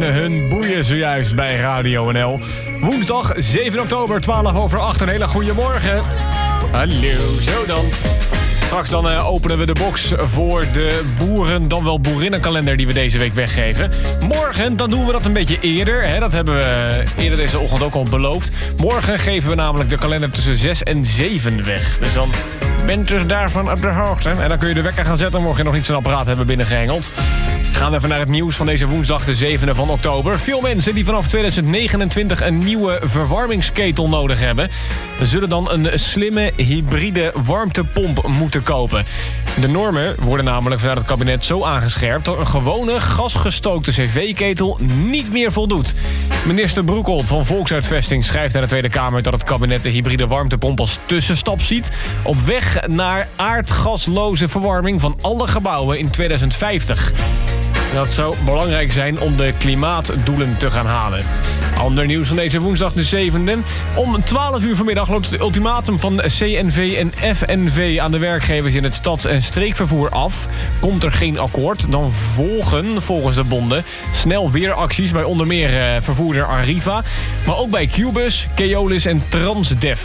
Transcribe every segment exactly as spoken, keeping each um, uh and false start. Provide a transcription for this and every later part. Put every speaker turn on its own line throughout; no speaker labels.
en hun boeien zojuist bij Radio N L. Woensdag zeven oktober, twaalf over acht. Een hele goede morgen. Hallo, zo dan. Straks dan uh, openen we de box voor de boeren, dan wel boerinnenkalender die we deze week weggeven. Morgen, dan doen we dat een beetje eerder. Hè? Dat hebben we eerder deze ochtend ook al beloofd. Morgen geven we namelijk de kalender tussen zes en zeven weg. Dus dan bent u daarvan op de hoogte. En dan kun je de wekker gaan zetten, mocht je nog niet zo'n apparaat hebben binnengehengeld. Gaan we even naar het nieuws van deze woensdag, de zevende van oktober. Veel mensen die vanaf tweeduizend negenentwintig een nieuwe verwarmingsketel nodig hebben, zullen dan een slimme hybride warmtepomp moeten kopen. De normen worden namelijk vanuit het kabinet zo aangescherpt dat een gewone gasgestookte cv-ketel niet meer voldoet. Minister Broekholt van Volksuitvesting schrijft aan de Tweede Kamer dat het kabinet de hybride warmtepomp als tussenstap ziet op weg naar aardgasloze verwarming van alle gebouwen in tweeduizend vijftig. Dat zou belangrijk zijn om de klimaatdoelen te gaan halen. Ander nieuws van deze woensdag de zevende. Om twaalf uur vanmiddag loopt het ultimatum van C N V en F N V aan de werkgevers in het stads- en streekvervoer af. Komt er geen akkoord, dan volgen volgens de bonden snel weer acties bij onder meer uh, vervoerder Arriva, maar ook bij Qbus, Keolis en Transdev.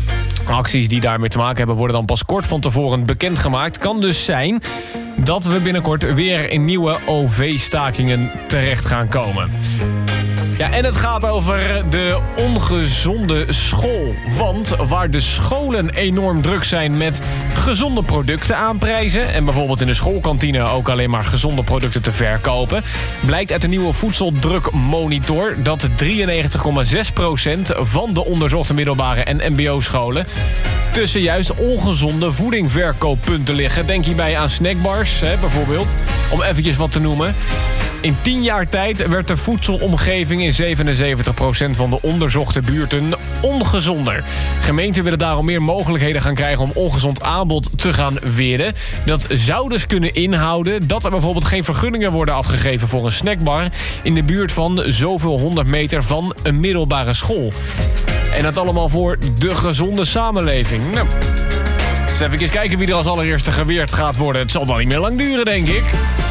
Acties die daarmee te maken hebben worden dan pas kort van tevoren bekendgemaakt. Kan dus zijn dat we binnenkort weer in nieuwe O V-stakingen terecht gaan komen. Ja, en het gaat over de ongezonde school. Want waar de scholen enorm druk zijn met gezonde producten aanprijzen en bijvoorbeeld in de schoolkantine ook alleen maar gezonde producten te verkopen, blijkt uit de nieuwe voedseldrukmonitor dat drieënnegentig komma zes procent van de onderzochte middelbare en mbo-scholen tussen juist ongezonde voedingverkooppunten liggen. Denk hierbij aan snackbars, hè, bijvoorbeeld, om eventjes wat te noemen. In tien jaar tijd werd de voedselomgeving in zevenenzeventig procent van de onderzochte buurten ongezonder. Gemeenten willen daarom meer mogelijkheden gaan krijgen om ongezond aanbod te gaan weren. Dat zou dus kunnen inhouden dat er bijvoorbeeld geen vergunningen worden afgegeven voor een snackbar in de buurt van zoveel honderd meter van een middelbare school. En dat allemaal voor de gezonde samenleving. Nou, eens even kijken wie er als allereerste geweerd gaat worden. Het zal wel niet meer lang duren, denk ik.